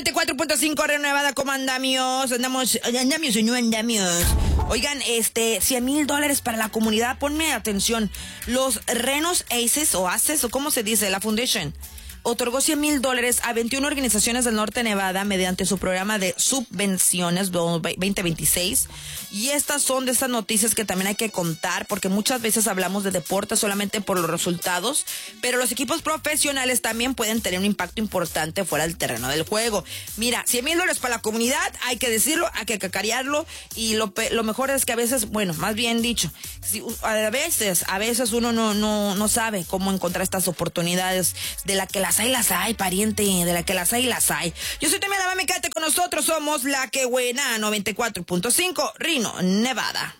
94.5 Reno Nevada, ¿cómo andamios? Andamios o no andamios. Oigan, $100,000 para la comunidad. Ponme atención. Los Renos Aces o Aces, o ¿cómo se dice? La Foundation otorgó $100,000 a 21 organizaciones del norte de Nevada mediante su programa de subvenciones 2026. Y estas son de estas noticias que también hay que contar, porque muchas veces hablamos de deporte solamente por los resultados, pero los equipos profesionales también pueden tener un impacto importante fuera del terreno del juego. Mira, $100,000 para la comunidad, hay que decirlo, hay que cacarearlo, y lo mejor es que a veces, bueno, más bien dicho, a veces uno no sabe cómo encontrar estas oportunidades de las hay, pariente, de la que las hay. Yo soy Tamara Mami, quédate con nosotros, somos La Que Buena 94.5 Reno, Nevada.